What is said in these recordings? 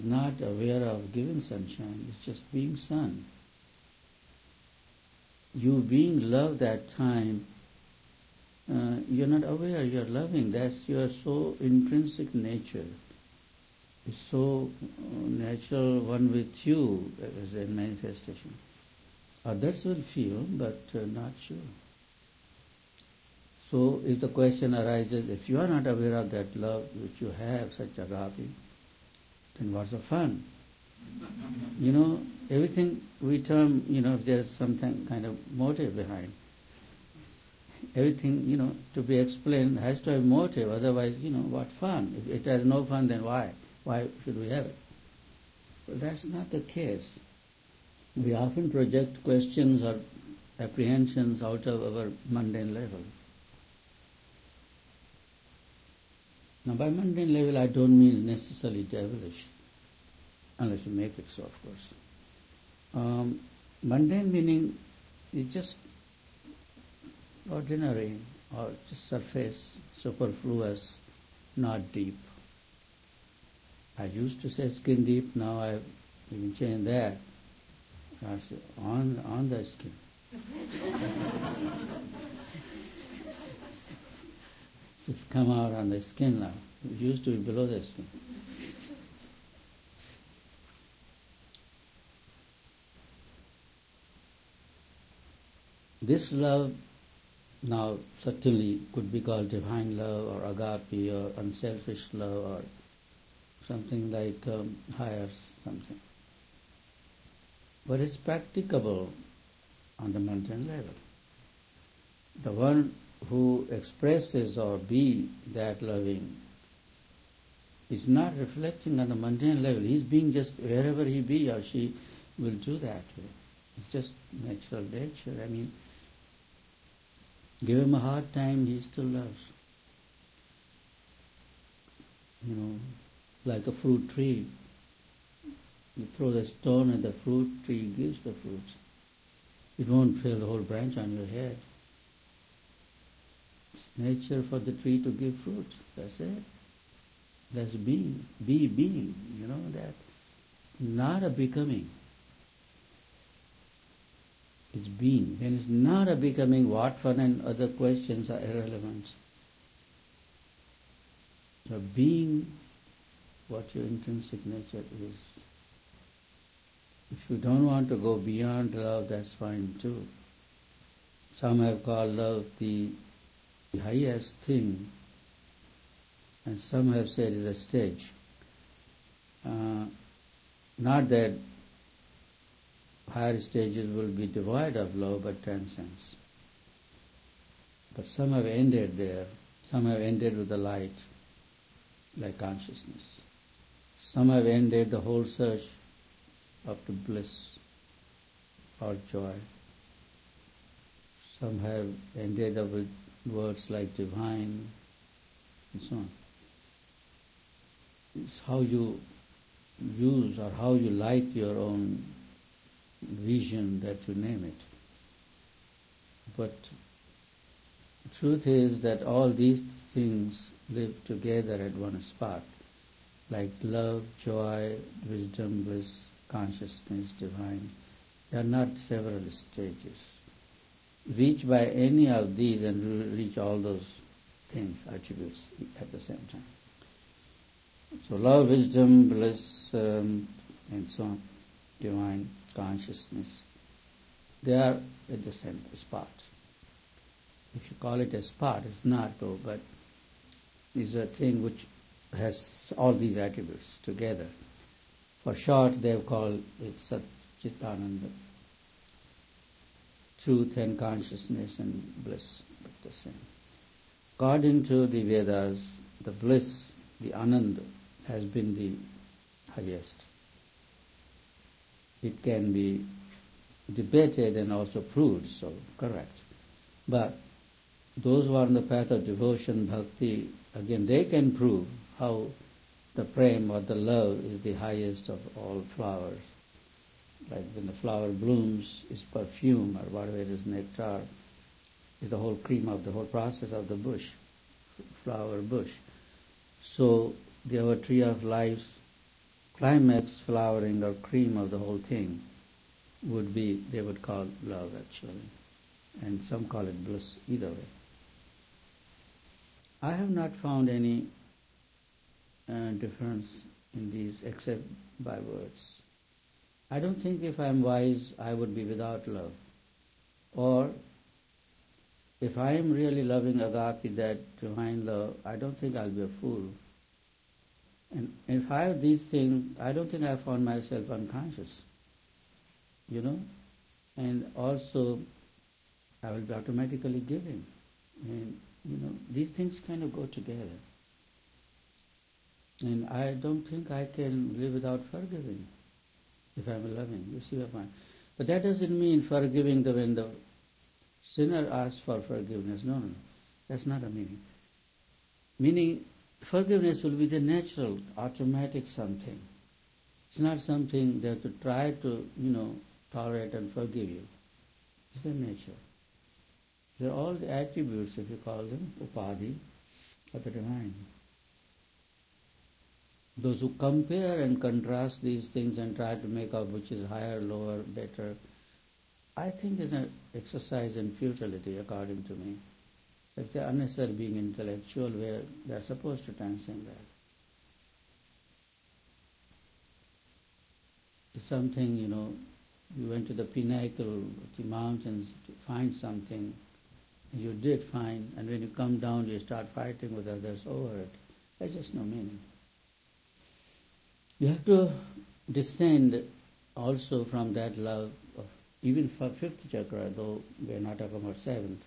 not aware of giving sunshine, it's just being sun. You being love that time, you're not aware you're loving. That's your so intrinsic nature. It's so natural one with you as a manifestation. Others will feel, but not you. So if the question arises, if you are not aware of that love which you have, such agape, then what's the fun? Everything we term, if there's something kind of motive behind. Everything, to be explained has to have motive, otherwise, what fun? If it has no fun, then why? Why should we have it? But that's not the case. We often project questions or apprehensions out of our mundane level. Now by mundane level I don't mean necessarily devilish, unless you make it so, of course. Mundane meaning is just ordinary or just surface, superfluous, not deep. I used to say skin deep, now I've even changed that. I say on the skin. It's come out on the skin now. It used to be below the skin. This love now certainly could be called divine love or agape or unselfish love or something like higher something. But it's practicable on the mundane level. The one who expresses or be that loving is not reflecting on the mundane level. He's being just wherever he be or she will do that. It's just natural nature. Give him a hard time, he still loves. Like a fruit tree. You throw the stone at the fruit tree, gives the fruits. It won't fill the whole branch on your head. It's nature for the tree to give fruits. That's it. That's being. Be being. That. Not a becoming. It's being. When it's not a becoming, what fun and other questions are irrelevant. So being what your intrinsic nature is. If you don't want to go beyond love, that's fine too. Some have called love the highest thing, and some have said it's a stage. Not that higher stages will be devoid of love, but transcends. But some have ended there. Some have ended with the light, like consciousness. Some have ended the whole search up to bliss or joy. Some have ended up with words like divine and so on. It's how you use or how you light your own vision that you name it. But the truth is that all these things live together at one spot, like love, joy, wisdom, bliss, consciousness, divine. They are not several stages. Reach by any of these and you reach all those things, attributes at the same time. So love, wisdom, bliss, and so on, divine, consciousness, they are at the same spot. If you call it a spot, it's not though, but it's a thing which has all these attributes together. For short, they have called it Satchitananda, truth and consciousness and bliss, but the same. According to the Vedas, the bliss, the Ananda, has been the highest. It can be debated and also proved, so correct. But those who are on the path of devotion, bhakti, again they can prove how the prem or the love is the highest of all flowers. Like when the flower blooms, its perfume or whatever it is, nectar, is the whole cream of the whole process of the bush, flower bush. So they have a tree of life climax, flowering or cream of the whole thing would be, they would call love actually. And some call it bliss, either way. I have not found any difference in these except by words. I don't think if I'm wise, I would be without love. Or if I am really loving agape, that divine love, I don't think I'll be a fool. And if I have these things, I don't think I found myself unconscious. And also I will be automatically giving. And, these things kind of go together. And I don't think I can live without forgiving if I'm loving. You see what I mean? But that doesn't mean forgiving when the sinner asks for forgiveness. No. That's not a meaning. Meaning, forgiveness will be the natural, automatic something. It's not something they have to try to, tolerate and forgive you. It's their nature. They're all the attributes, if you call them, upadhi, of the divine. Those who compare and contrast these things and try to make out which is higher, lower, better, I think is an exercise in futility, according to me. Like they're unnecessary being intellectual where they're supposed to transcend that. It's something, you went to the pinnacle of the mountains to find something, and you did find, and when you come down you start fighting with others over it. There's just no meaning. You have to descend also from that love of, even for fifth chakra, though we are not talking about seventh,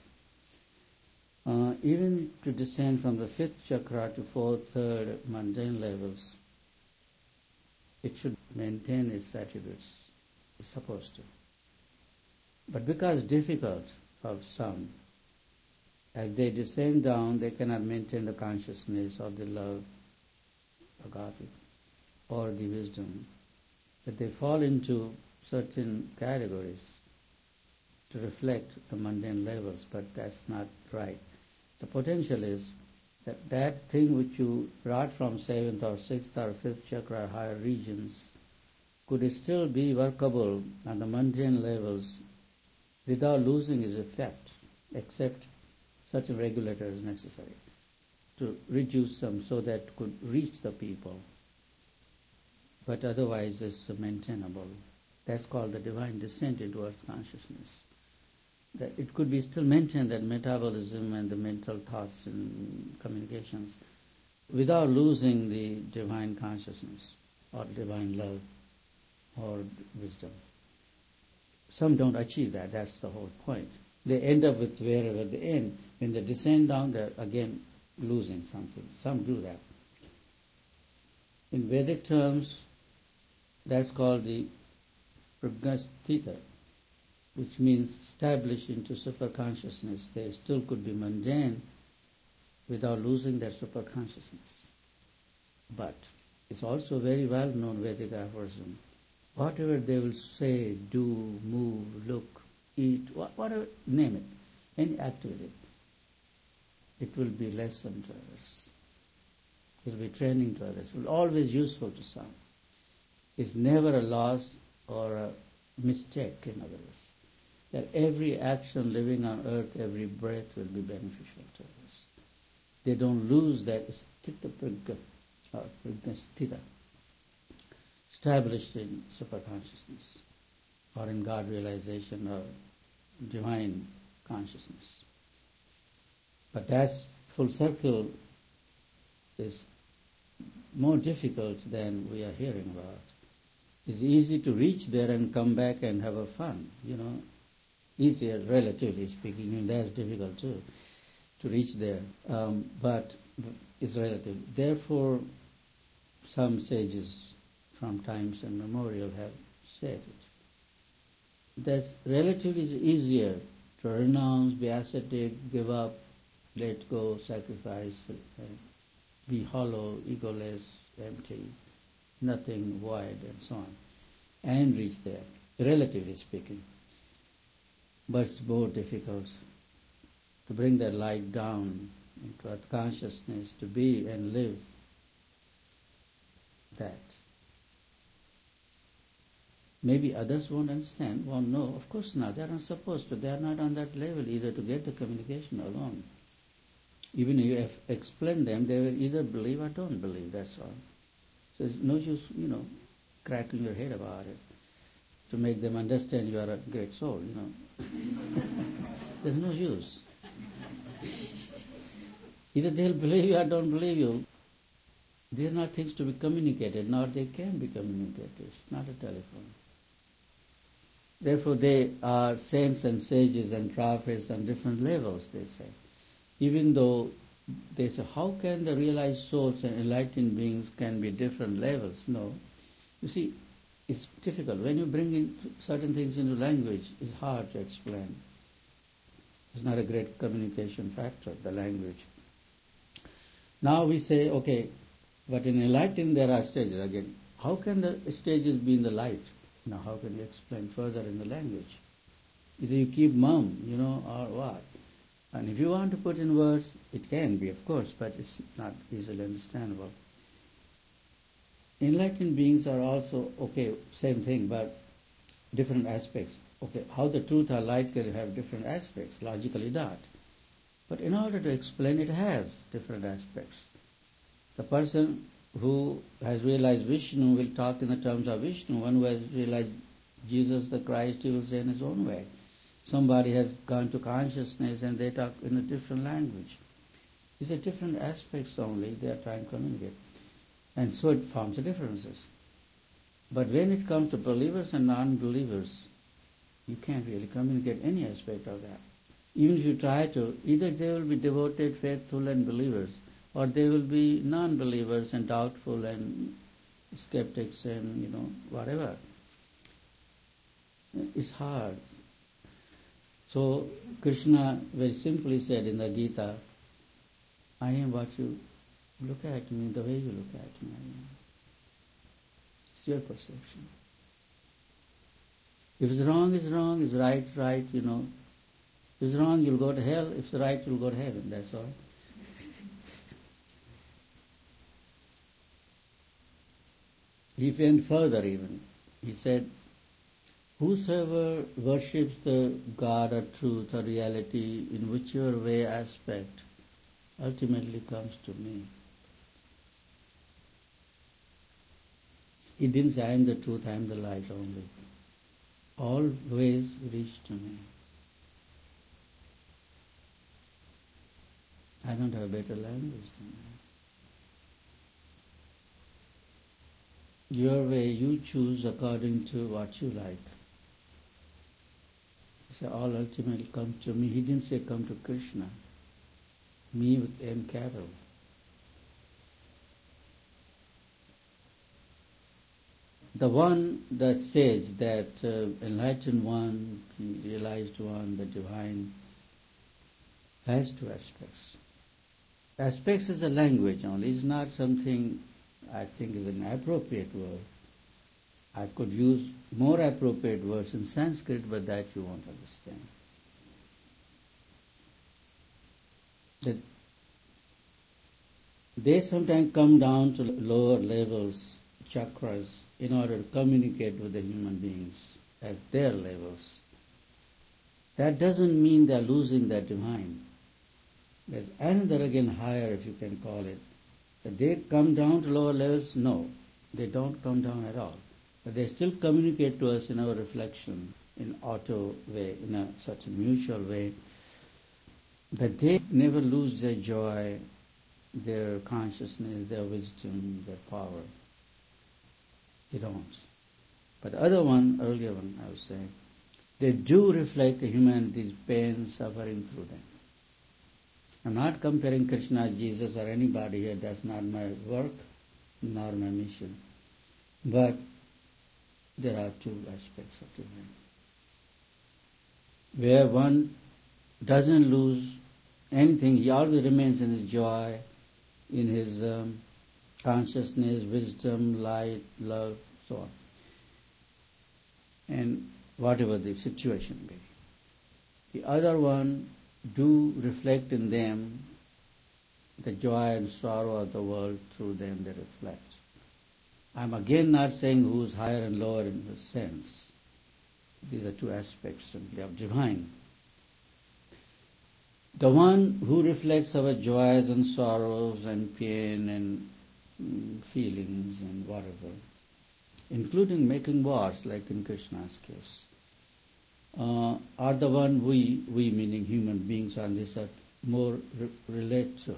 even to descend from the fifth chakra to fourth, third, mundane levels, it should maintain its attributes. It's supposed to. But because it's difficult for some, as they descend down, they cannot maintain the consciousness of the love, agape, or the wisdom, that they fall into certain categories to reflect the mundane levels, but that's not right. The potential is that thing which you brought from seventh or sixth or fifth chakra, higher regions, could still be workable on the mundane levels without losing its effect, except such a regulator is necessary to reduce them so that could reach the people. But otherwise it's maintainable. That's called the divine descent into earth consciousness. That it could be still maintained, that metabolism and the mental thoughts and communications, without losing the divine consciousness or divine love or wisdom. Some don't achieve that. That's the whole point. They end up with wherever at the end. When they descend down, they're again losing something. Some do that. In Vedic terms, that's called the prajnasthita, which means established into superconsciousness. They still could be mundane without losing their superconsciousness. But it's also very well known Vedic aphorism. Whatever they will say, do, move, look, eat, whatever, name it, any activity, it will be lesson to others. It will be training to others. It will always useful to some. It's never a loss or a mistake, in other words. That every action living on earth, every breath will be beneficial to others. They don't lose that sthita prajna, or prajnasthita, established in superconsciousness, or in God realization, or divine consciousness. But that's full circle is more difficult than we are hearing about. It's easy to reach there and come back and have a fun, easier relatively speaking, and that's difficult too, to reach there, but it's relative. Therefore, some sages from times immemorial have said it. That's relatively easier to renounce, be ascetic, give up, let go, sacrifice, be hollow, egoless, empty, nothing, void, and so on, and reach there, relatively speaking. But it's more difficult to bring that light down into earth consciousness, to be and live that. Maybe others won't understand, won't know. Of course not. They are not supposed to. They are not on that level either to get the communication alone. Even if you explain them, they will either believe or don't believe, that's all. So there's no use, cracking your head about it to make them understand you are a great soul, There's no use. Either they'll believe you or don't believe you. They are not things to be communicated, nor they can be communicated. It's not a telephone. Therefore they are saints and sages and prophets on different levels, they say. Even though they say, how can the realized souls and enlightened beings can be different levels? No. You see, it's difficult. When you bring in certain things into language, it's hard to explain. It's not a great communication factor, the language. Now we say, okay, but in enlightened there are stages. Again, how can the stages be in the light? Now how can you explain further in the language? Either you keep mum, or what? And if you want to put in words, it can be, of course, but it's not easily understandable. Enlightened beings are also, okay, same thing, but different aspects. Okay, how the truth or light can have different aspects, logically not. But in order to explain, it has different aspects. The person who has realized Vishnu will talk in the terms of Vishnu. One who has realized Jesus the Christ, he will say in his own way. Somebody has gone to consciousness and they talk in a different language. These are different aspects only they are trying to communicate. And so it forms the differences. But when it comes to believers and non-believers, you can't really communicate any aspect of that. Even if you try to, either they will be devoted, faithful and believers, or they will be non-believers and doubtful and skeptics and, whatever. It's hard. So Krishna very simply said in the Gita, I am what you look at me, the way you look at me. It's your perception. If it's wrong, it's wrong. If it's right, right, If it's wrong, you'll go to hell. If it's right, you'll go to heaven. That's all. He went further even. He said, whosoever worships the God or truth or reality in whichever way aspect ultimately comes to me. He didn't say, I am the truth, I am the light only. All ways reach to me. I don't have better language than that. Your way you choose according to what you like. So all ultimately come to me. He didn't say come to Krishna. Me with M capital. The one, that sage, that enlightened one, realized one, the divine, has two aspects. Aspects is a language only. It's not something I think is an appropriate word. I could use more appropriate words in Sanskrit, but that you won't understand. That they sometimes come down to lower levels, chakras, in order to communicate with the human beings at their levels. That doesn't mean they're losing their divine. There's another again higher, if you can call it. That they come down to lower levels? No, they don't come down at all. But they still communicate to us in our reflection, in auto way, in such a mutual way, that they never lose their joy, their consciousness, their wisdom, their power. They don't. But the other one, earlier one, I was saying, they do reflect the humanity's pain, suffering through them. I'm not comparing Krishna, Jesus, or anybody here. That's not my work, nor my mission. But there are two aspects of divine. Where one doesn't lose anything, he always remains in his joy, in his consciousness, wisdom, light, love, so on. And whatever the situation be. The other one do reflect in them the joy and sorrow of the world, through them they reflect. I'm again not saying who's higher and lower in the sense. These are two aspects simply of divine. The one who reflects our joys and sorrows and pain and feelings and whatever, including making wars like in Krishna's case, are the one we meaning human beings on this earth, more relate to.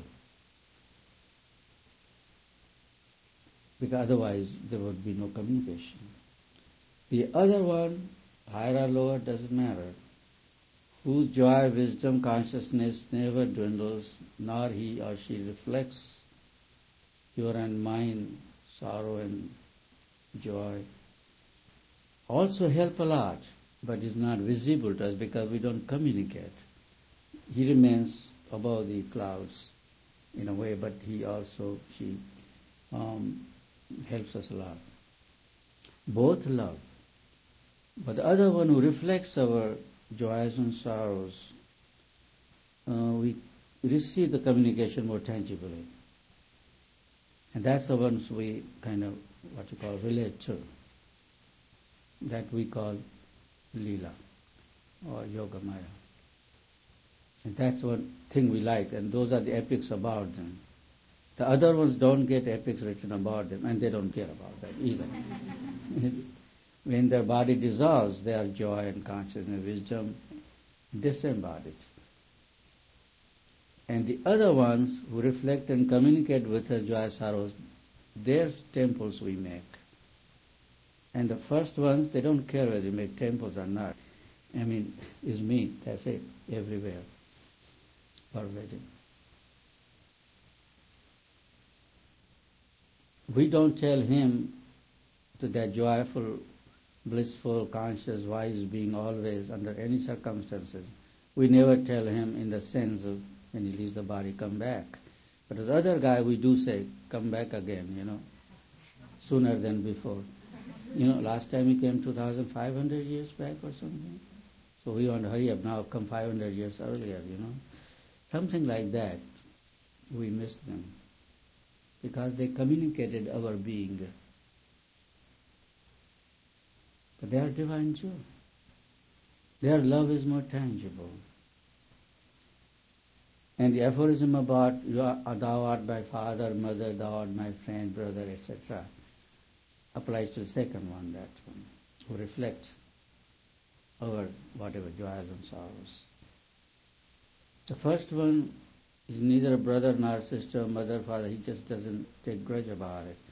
Because otherwise there would be no communication. The other one, higher or lower, doesn't matter, whose joy, wisdom, consciousness never dwindles, nor he or she reflects your and mine sorrow and joy, also help a lot, but is not visible to us because we don't communicate. He remains above the clouds in a way, but she helps us a lot. Both love. But the other one who reflects our joys and sorrows, we receive the communication more tangibly. And that's the ones we kind of, what you call, relate to. That we call Leela or Yoga Maya. And that's one thing we like, and those are the epics about them. The other ones don't get epics written about them, and they don't care about that either. When their body dissolves, their joy and consciousness and wisdom disembodied. And the other ones who reflect and communicate with us joy, sorrows, their temples we make. And the first ones, they don't care whether you make temples or not. I mean, it's me, that's it, everywhere, pervading. We don't tell him to that joyful, blissful, conscious, wise being always under any circumstances. We never tell him in the sense of when he leaves the body, come back. But the other guy we do say, come back again, sooner than before. Last time he came 2,500 years back or something. So we want to hurry up now, come 500 years earlier, Something like that. We miss them. Because they communicated our being. But they are divine too. Their love is more tangible. And the aphorism about thou art my father, mother, thou art my friend, brother, etc. applies to the second one, that one, who reflects our whatever joys and sorrows. The first one is neither a brother nor sister, mother, father. He just doesn't take grudge about it.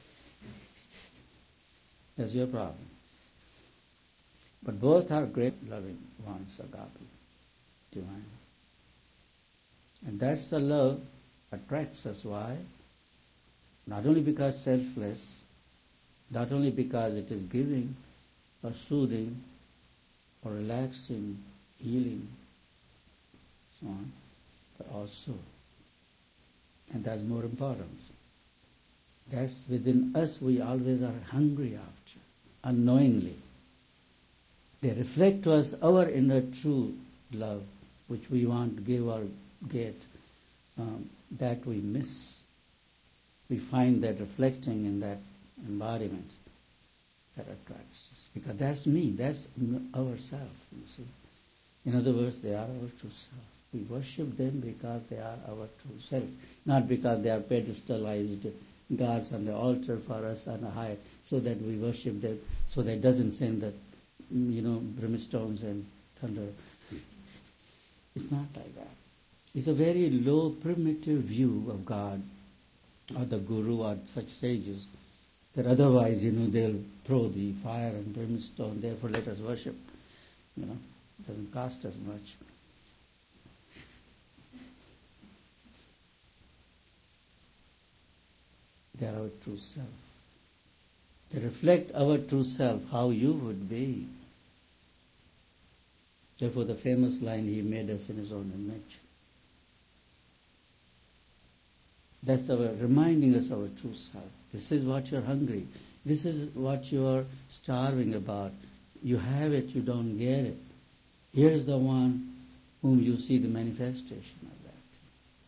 That's your problem. But both are great loving ones, agape, divine. And that's the love attracts us. Why? Not only because selfless, not only because it is giving or soothing or relaxing, healing, so on, but also, and that's more important, that's within us we always are hungry after, unknowingly. They reflect to us our inner true love, which we want to give or get, that we miss. We find that reflecting in that embodiment that attracts us. Because that's me, that's ourself, you see. In other words, they are our true self. We worship them because they are our true self, not because they are pedestalized gods on the altar for us on a high, so that we worship them, so that it doesn't send the, brimstones and thunder. It's not like that. It's a very low, primitive view of God or the Guru or such sages, that otherwise, they'll throw the fire and brimstone, therefore let us worship. It doesn't cost us much. They are our true self. They reflect our true self, how you would be. Therefore the famous line, he made us in his own image. That's reminding us of our true self. This is what you're hungry. This is what you're starving about. You have it, you don't get it. Here's the one whom you see the manifestation of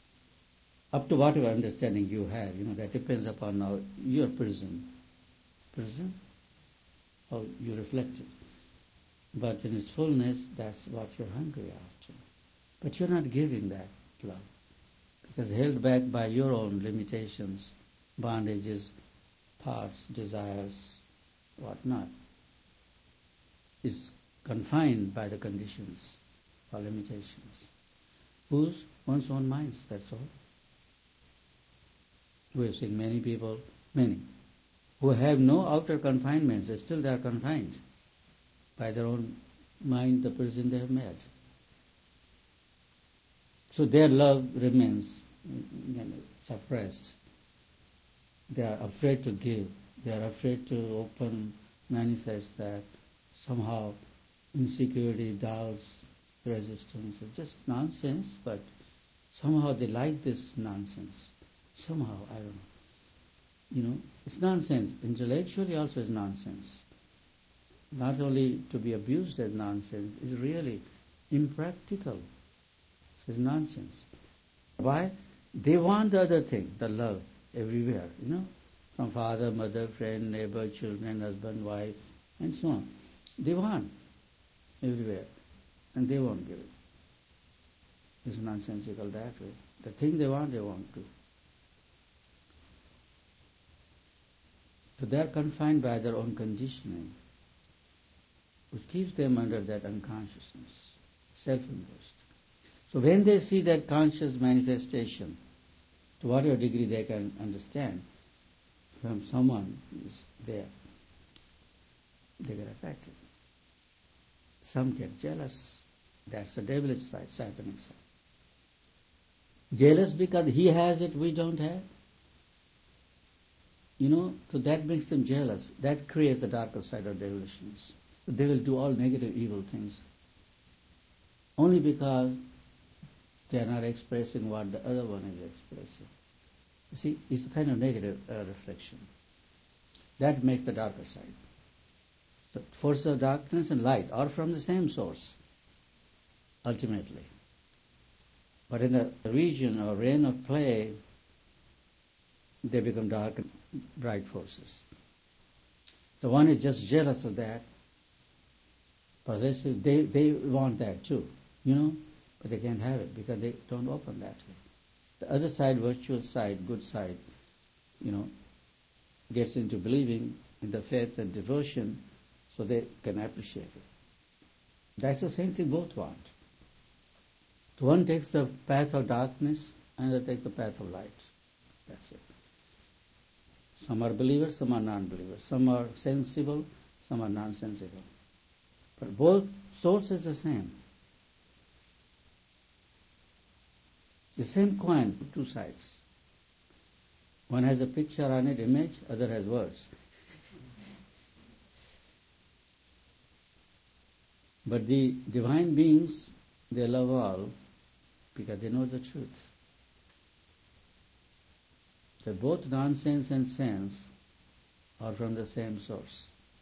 that. Up to whatever understanding you have, that depends upon your prism prison, how you reflect it. But in its fullness, that's what you're hungry after. But you're not giving that love, because held back by your own limitations, bondages, thoughts, desires, whatnot, is confined by the conditions or limitations. Whose? One's own minds, that's all. We have seen many people, who have no outer confinements, still they are confined by their own mind, the prison they have made. So their love remains suppressed. They are afraid to give. They are afraid to manifest that. Somehow insecurity, doubts, resistance, it's just nonsense, but somehow they like this nonsense. Somehow, I don't know. It's nonsense. Intellectually also is nonsense. Not only to be abused as nonsense, it's really impractical. It's nonsense. Why? They want the other thing, the love, everywhere, from father, mother, friend, neighbor, children, husband, wife, and so on. They want everywhere, and they won't give it. It's nonsensical that way. The thing they want to. So they are confined by their own conditioning, which keeps them under that unconsciousness, self-imposed. So when they see that conscious manifestation, to whatever degree they can understand, from someone who is there, they get affected. Some get jealous. That's the devilish side, satanic side. Jealous because he has it, we don't have. So that makes them jealous. That creates the darker side of devilishness. So they will do all negative, evil things only because they are not expressing what the other one is expressing. You see, it's a kind of negative reflection. That makes the darker side. The forces of darkness and light are from the same source, ultimately. But in the region or reign of play, they become dark and bright forces. The one is just jealous of that, possessive, they want that too, but they can't have it because they don't open that way. The other side, virtuous side, good side, gets into believing in the faith and devotion so they can appreciate it. That's the same thing both want. So one takes the path of darkness, and the other takes the path of light. That's it. Some are believers, some are non-believers. Some are sensible, some are non-sensible. But both source is the same. The same coin, two sides. One has a picture on it, image, other has words. But the divine beings, they love all because they know the truth. So both nonsense and sense are from the same source.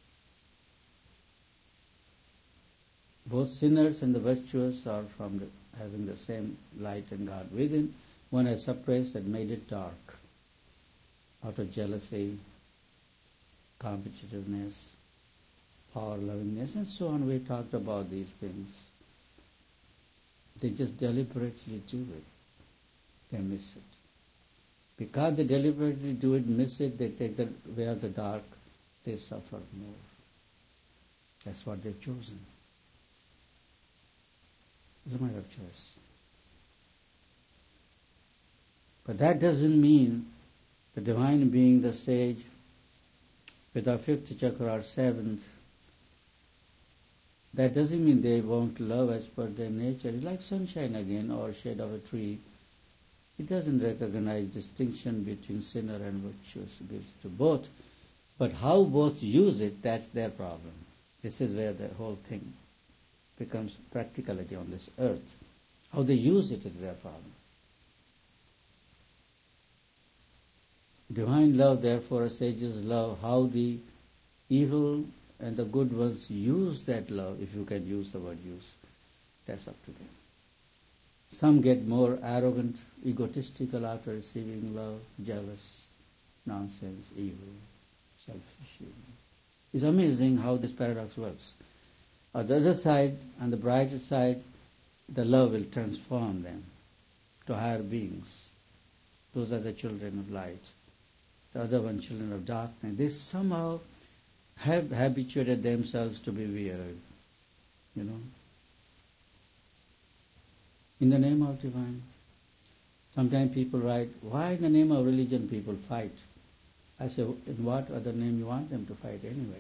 Both sinners and the virtuous are from having the same light and God within. One has suppressed and made it dark out of jealousy, competitiveness, power-lovingness, and so on. We talked about these things. They just deliberately do it. They miss it. Because they deliberately do it, miss it, they take the way of the dark, they suffer more. That's what they've chosen. It's a matter of choice. But that doesn't mean the divine being, the sage, with our fifth chakra, our seventh, that doesn't mean they won't love as per their nature. It's like sunshine again, or shade of a tree. It doesn't recognize distinction between sinner and virtuous. It gives to both. But how both use it, that's their problem. This is where the whole thing becomes practicality on this earth. How they use it is their problem. Divine love, therefore, a sage's love, how the evil and the good ones use that love, if you can use the word use, that's up to them. Some get more arrogant, egotistical after receiving love, jealous, nonsense, evil, selfish. It's amazing how this paradox works. On the other side, on the brighter side, the love will transform them to higher beings. Those are the children of light. The other one, children of darkness. They somehow have habituated themselves to be weird, In the name of divine. Sometimes people write, why in the name of religion people fight? I say, in what other name you want them to fight anyway?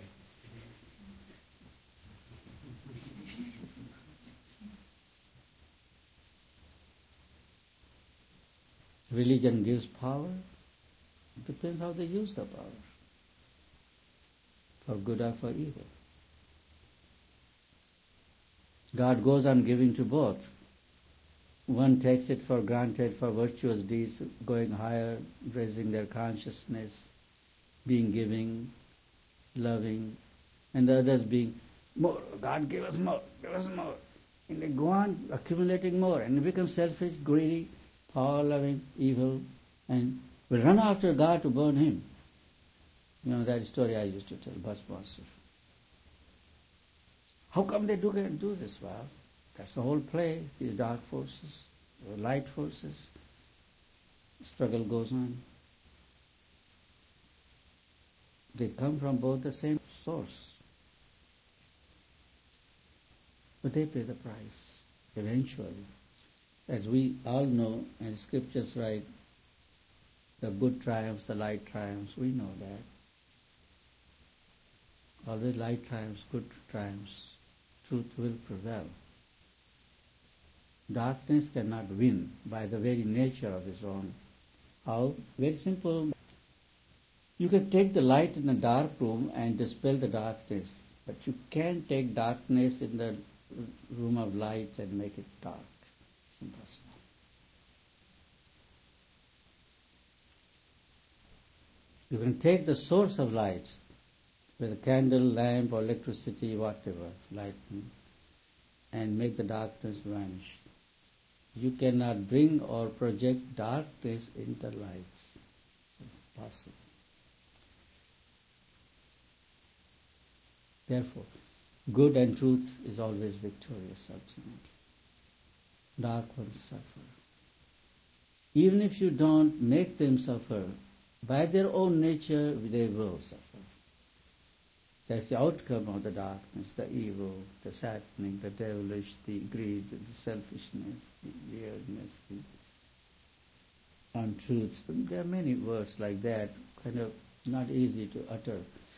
Religion gives power. It depends how they use the power. For good or for evil. God goes on giving to both. One takes it for granted for virtuous deeds, going higher, raising their consciousness, being giving, loving, and the others being more. God give us more, give us more. And they go on accumulating more and become selfish, greedy, power-loving, evil, and will run after God to burn Him. That story I used to tell, Bhasmaster. How come they do this? Well, that's the whole play. These dark forces, the light forces. Struggle goes on. They come from both the same source. But they pay the price, eventually. As we all know, and scriptures write, the good triumphs, the light triumphs, we know that. Always light triumphs, good triumphs, truth will prevail. Darkness cannot win by the very nature of its own. How? Very simple. You can take the light in a dark room and dispel the darkness, but you can't take darkness in the room of light and make it dark. It's impossible. You can take the source of light, with a candle, lamp, or electricity, whatever, lightning, and make the darkness vanish. You cannot bring or project darkness into light. It's impossible. Therefore, good and truth is always victorious ultimately. Dark ones suffer. Even if you don't make them suffer, by their own nature they will suffer. That's the outcome of the darkness, the evil, the saddening, the devilish, the greed, the selfishness, the weirdness, the untruths. There are many words like that, kind of not easy to utter.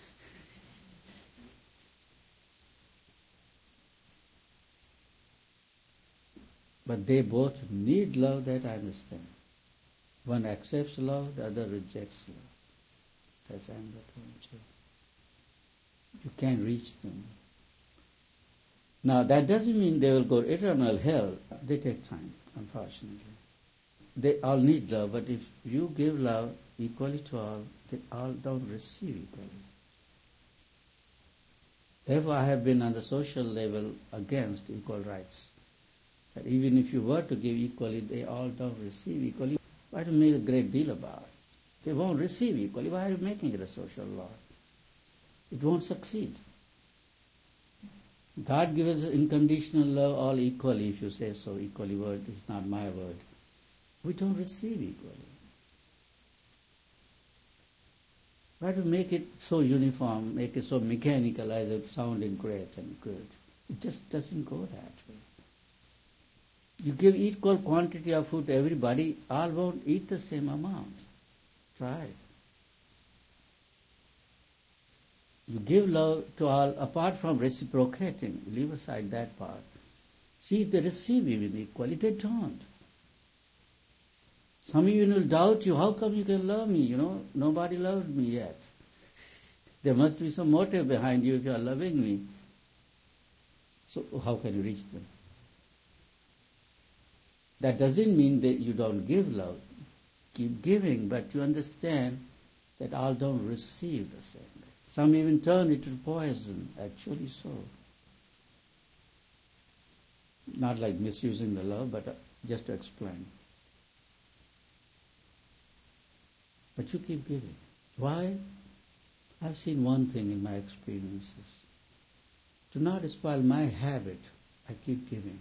But they both need love, that I understand. One accepts love, the other rejects love. That's Amrita. You can't reach them. Now that doesn't mean they will go to eternal hell. They take time, unfortunately. They all need love, but if you give love equally to all, they all don't receive equally. Therefore I have been on the social level against equal rights. That even if you were to give equally, they all don't receive equally. Why do you make a great deal about it? They won't receive equally. Why are you making it a social law? It won't succeed. God gives us unconditional love all equally, if you say so. Equally word is not my word. We don't receive equally. Why to make it so uniform, make it so mechanical, as if sounding great and good? It just doesn't go that way. You give equal quantity of food to everybody, all won't eat the same amount. Try it. You give love to all apart from reciprocating. Leave aside that part. See if they receive even equally. They don't. Some even will doubt you. How come you can love me? Nobody loved me yet. There must be some motive behind you if you are loving me. So how can you reach them? That doesn't mean that you don't give love. Keep giving, but you understand that all don't receive the same way. Some even turn it to poison, actually so. Not like misusing the love, but just to explain. But you keep giving. Why? I've seen one thing in my experiences. To not spoil my habit, I keep giving.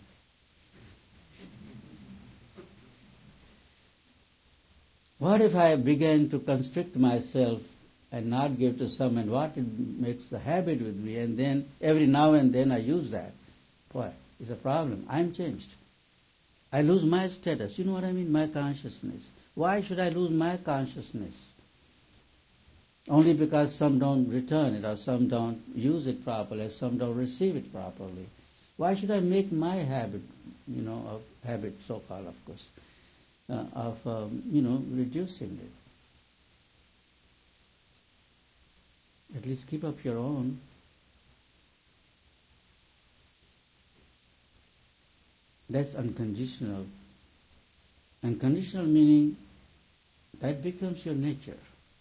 What if I begin to constrict myself and not give to some, and what it makes the habit with me, and then every now and then I use that? Boy, it's a problem. I'm changed. I lose my status. You know what I mean? My consciousness. Why should I lose my consciousness? Only because some don't return it, or some don't use it properly, or some don't receive it properly. Why should I make my habit, of habit, so-called, of course, reducing it? At least keep up your own. That's unconditional. Unconditional meaning that becomes your nature.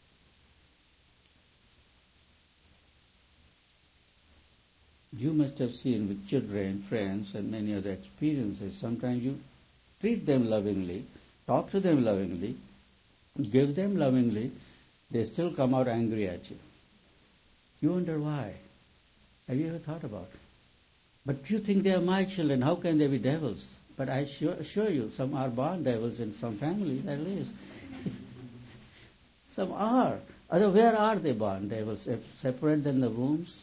You must have seen with children, friends, and many other experiences, sometimes you treat them lovingly, talk to them lovingly, give them lovingly, they still come out angry at you. You wonder why. Have you ever thought about it? But you think they are my children, how can they be devils? But I assure you, some are born devils in some families at least. Some are. Other, where are they born devils? Separate than the wombs?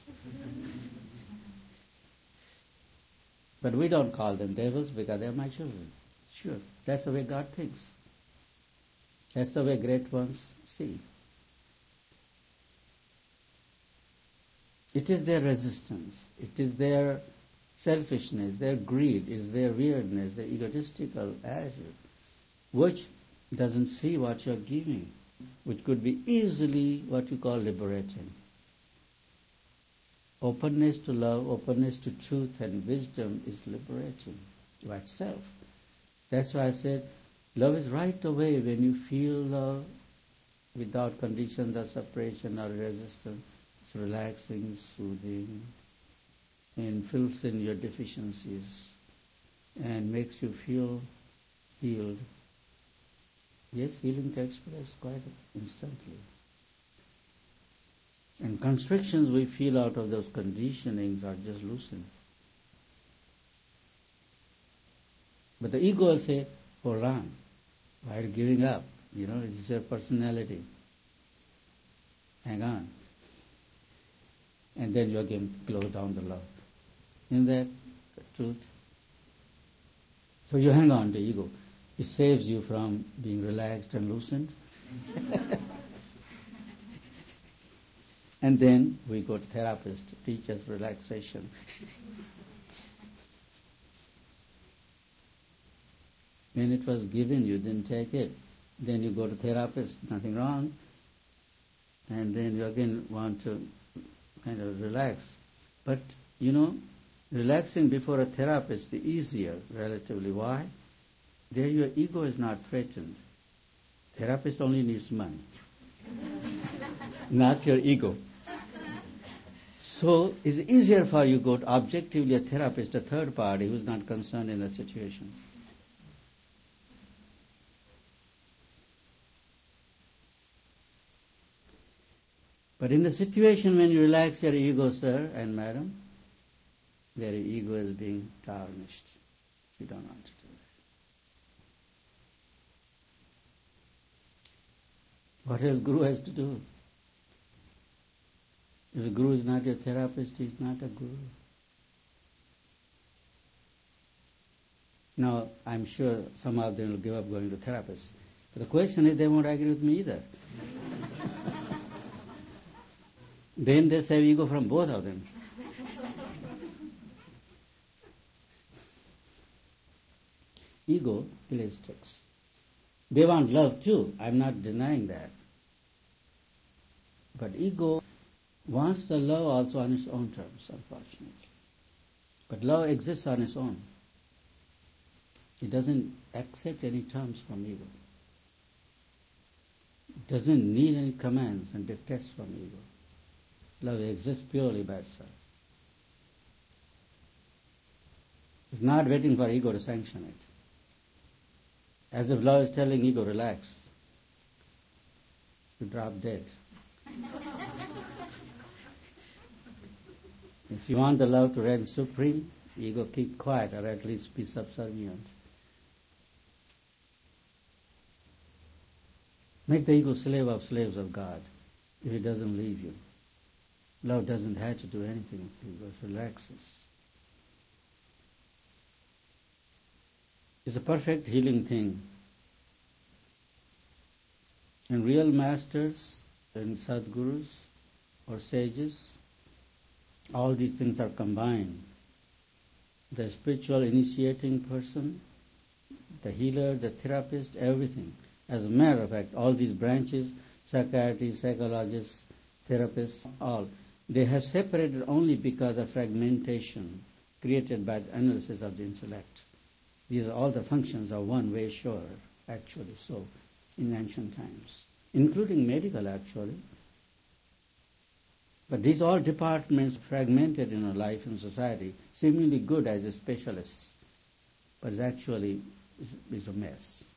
But we don't call them devils because they are my children. Sure, that's the way God thinks. That's the way great ones see. It is their resistance. It is their selfishness, their greed, it is their weirdness, their egotistical attitude, which doesn't see what you're giving, which could be easily what you call liberating. Openness to love, openness to truth and wisdom is liberating by itself. That's why I said, love is right away when you feel love without conditions of separation or resistance. It's relaxing, soothing, and fills in your deficiencies and makes you feel healed. Yes, healing takes place quite instantly. And constrictions we feel out of those conditionings are just loosened. But the ego will say, hold on, why are you giving up? This is your personality. Hang on. And then you again close down the love. Isn't that the truth? So you hang on to ego. It saves you from being relaxed and loosened. And then we go to therapists to teach us relaxation. When it was given, you didn't take it. Then you go to therapist, nothing wrong. And then you again want to kind of relax. But, relaxing before a therapist is easier, relatively. Why? There your ego is not threatened. Therapist only needs money. Not your ego. So it's easier for you to go to objectively a therapist, a third party who's not concerned in the situation. But in the situation when you relax your ego, sir and madam, their ego is being tarnished. You don't want to do that. What else Guru has to do? If the Guru is not your therapist, he is not a Guru. Now, I'm sure some of them will give up going to therapists. But the question is, they won't agree with me either. Then they save ego from both of them. Ego plays tricks. They want love too. I'm not denying that. But ego wants the love also on its own terms, unfortunately. But love exists on its own. It doesn't accept any terms from ego. It doesn't need any commands and dictates from ego. Love exists purely by itself. It's not waiting for ego to sanction it. As if love is telling ego, relax. You drop dead. If you want the love to reign supreme, ego keep quiet or at least be subservient. Make the ego slave of slaves of God if it doesn't leave you. Love doesn't have to do anything with you, it relaxes. It's a perfect healing thing. And real masters and sadgurus or sages, all these things are combined. The spiritual initiating person, the healer, the therapist, everything. As a matter of fact, all these branches, psychiatrists, psychologists, therapists, all, they have separated only because of fragmentation created by the analysis of the intellect. These are all the functions of one way sure, actually, so in ancient times, including medical actually. But these all departments fragmented in our life and society, seemingly good as a specialist, but it actually is a mess.